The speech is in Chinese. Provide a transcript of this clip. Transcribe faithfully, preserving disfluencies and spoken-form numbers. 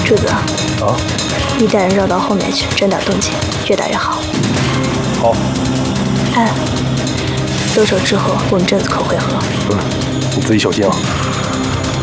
柱子， 啊， 你带人绕到后面去，整点动静，越大越好。 好。 哎，动手之后我们镇子口会合。 嗯，你自己小心啊。